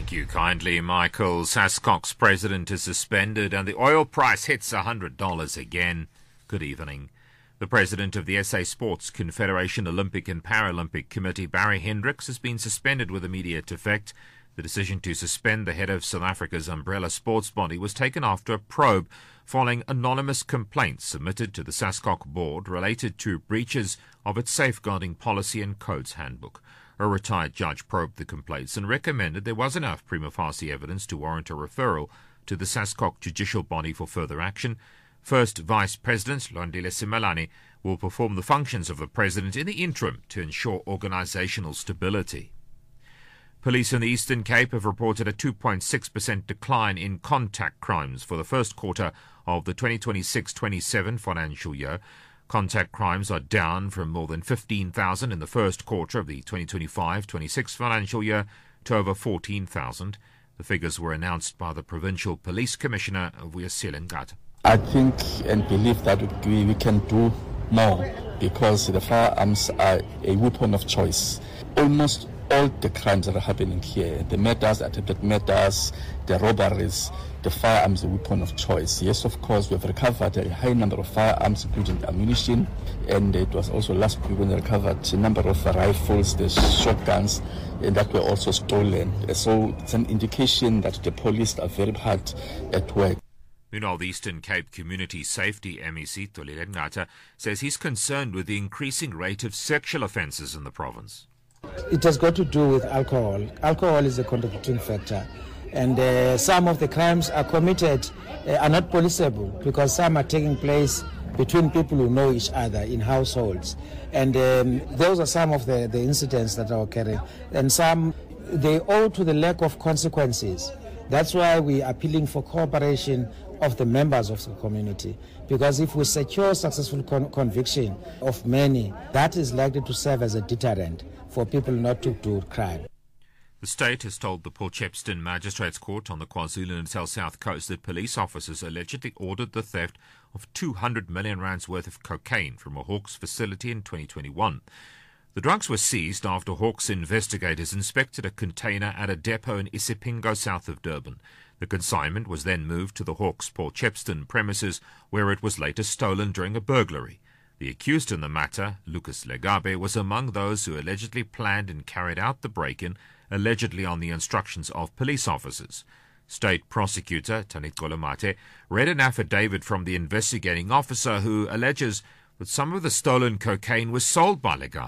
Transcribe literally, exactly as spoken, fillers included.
Thank you kindly, Michael. SASCOC's president is suspended and the oil price hits one hundred dollars again. Good evening. The president of the S A Sports Confederation Olympic and Paralympic Committee, Barry Hendricks, has been suspended with immediate effect. The decision to suspend the head of South Africa's umbrella sports body was taken after a probe following anonymous complaints submitted to the SASCOC board related to breaches of its safeguarding policy and codes handbook. A retired judge probed the complaints and recommended there was enough prima facie evidence to warrant a referral to the SASCOC judicial body for further action. First Vice President Lwandile Simelane will perform the functions of the President in the interim to ensure organisational stability. Police in the Eastern Cape have reported a two point six percent decline in contact crimes for the first quarter of the twenty twenty-six twenty-seven financial year. Contact crimes are down from more than fifteen thousand in the first quarter of the twenty twenty-five twenty-six financial year to over fourteen thousand. The figures were announced by the Provincial Police Commissioner, Vuyisile Nqatha. I think and believe that we, we can do more because the firearms are a weapon of choice. Almost all the crimes that are happening here, the murders, attempted murders, the robberies, the firearms, a weapon of choice. Yes, of course, we have recovered a high number of firearms, including ammunition, and it was also last week when we recovered a number of rifles, the shotguns, and that were also stolen. So it's an indication that the police are very hard at work. Meanwhile, the Eastern Cape Community Safety M E C, Tolile Nqatha, says he's concerned with the increasing rate of sexual offences in the province. It has got to do with alcohol. Alcohol is a contributing factor. And uh, some of the crimes are committed uh, are not policeable because some are taking place between people who know each other in households. And um, those are some of the, the incidents that are occurring. And some, they owe to the lack of consequences. That's why we are appealing for cooperation of the members of the community. Because if we secure successful con- conviction of many, that is likely to serve as a deterrent for people not to do crime. The state has told the Port Shepstone Magistrates Court on the KwaZulu-Natal South Coast that police officers allegedly ordered the theft of two hundred million rands worth of cocaine from a Hawks facility in twenty twenty-one. The drugs were seized after Hawks investigators inspected a container at a depot in Isipingo, south of Durban. The consignment was then moved to the Hawks Port Shepstone premises, where it was later stolen during a burglary. The accused in the matter, Lucas Legabe, was among those who allegedly planned and carried out the break-in, allegedly on the instructions of police officers. State prosecutor Tanit Kolomate read an affidavit from the investigating officer who alleges that some of the stolen cocaine was sold by Legabe.